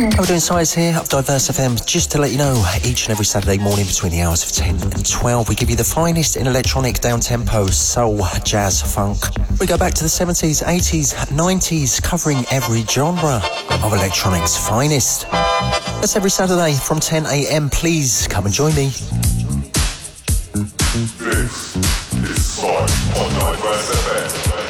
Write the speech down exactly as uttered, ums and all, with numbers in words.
How we're doing, Size here of Diverse F M. Just to let you know, each and every Saturday morning between the hours of ten and twelve, we give you the finest in electronic, down-tempo, soul, jazz, funk. We go back to the seventies, eighties, nineties, covering every genre of electronic's finest. That's every Saturday from ten a m. Please come and join me. This is Size on Diverse F M.